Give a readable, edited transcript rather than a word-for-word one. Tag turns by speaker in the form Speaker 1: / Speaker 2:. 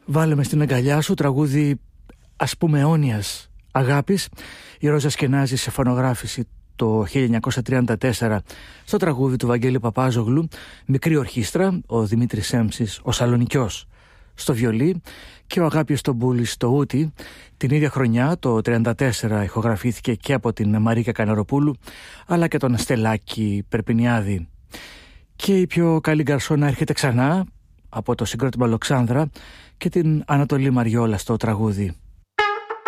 Speaker 1: Βάλε με στην αγκαλιά σου, τραγούδι ας πούμε αιώνιας αγάπης. Η Ρόζα Σκενάζη σε φωνογράφηση το 1934 στο τραγούδι του Βαγγέλη Παπάζογλου. Μικρή ορχήστρα, ο Δημήτρης Έμψης, ο Σαλονικιός στο βιολί και ο Αγάπης Τομπούλης στο ούτι. Την ίδια χρονιά, το 1934, ηχογραφήθηκε και από την Μαρίκα Καναροπούλου αλλά και τον Στελάκη Περπινιάδη. Και η πιο καλή γκαρσόνα έρχεται ξανά από το συγκρότημα Λοξάνδρα και την Ανατολή Μαριόλα στο τραγούδι